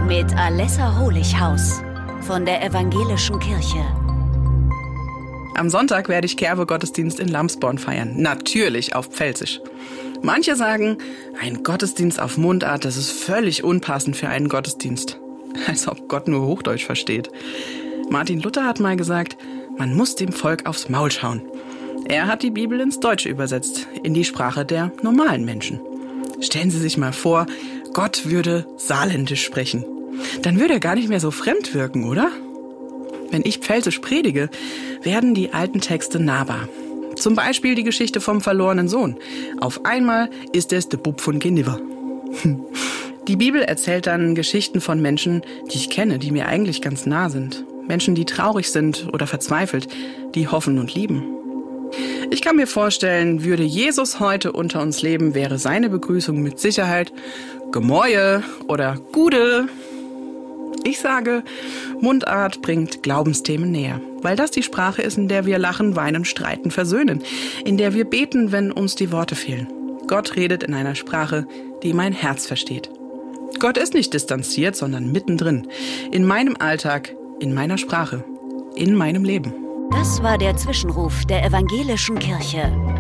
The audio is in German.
mit Alessa Holichhaus von der Evangelischen Kirche. Am Sonntag werde ich Kerwe-Gottesdienst in Lamsborn feiern. Natürlich auf Pfälzisch. Manche sagen, ein Gottesdienst auf Mundart, das ist völlig unpassend für einen Gottesdienst. Als ob Gott nur Hochdeutsch versteht. Martin Luther hat mal gesagt, man muss dem Volk aufs Maul schauen. Er hat die Bibel ins Deutsche übersetzt, in die Sprache der normalen Menschen. Stellen Sie sich mal vor, Gott würde Saarländisch sprechen. Dann würde er gar nicht mehr so fremd wirken, oder? Wenn ich Pfälzisch predige, werden die alten Texte nahbar. Zum Beispiel die Geschichte vom verlorenen Sohn. Auf einmal ist es der Bub von Geniver. Die Bibel erzählt dann Geschichten von Menschen, die ich kenne, die mir eigentlich ganz nah sind. Menschen, die traurig sind oder verzweifelt, die hoffen und lieben. Ich kann mir vorstellen, würde Jesus heute unter uns leben, wäre seine Begrüßung mit Sicherheit Gemäue oder Gude. Ich sage, Mundart bringt Glaubensthemen näher, weil das die Sprache ist, in der wir lachen, weinen, streiten, versöhnen, in der wir beten, wenn uns die Worte fehlen. Gott redet in einer Sprache, die mein Herz versteht. Gott ist nicht distanziert, sondern mittendrin, in meinem Alltag, in meiner Sprache, in meinem Leben. Das war der Zwischenruf der Evangelischen Kirche.